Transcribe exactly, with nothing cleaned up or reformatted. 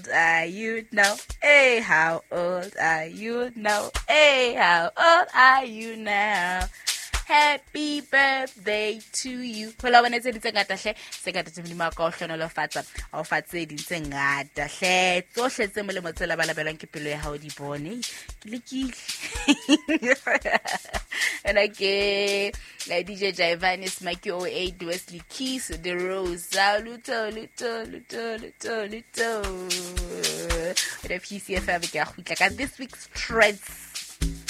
are you now? Hey, how old are you now? Hey, how old are you now? Happy birthday to you. Hola, when it's a ngata hle, se ngata tse mlima ka hlono lo fatsa. O fatse di tse ngata hle. Tsohle tse mo le motsela ba labelang ke pelo ya hao di bone. Ke lekile. And okay, like D J Jaivanis, Mikey oh eight, Wesley Keys, The Rose, Luto, Luto, Luto, Luto, Luto. With a P C F, I got this week's trends.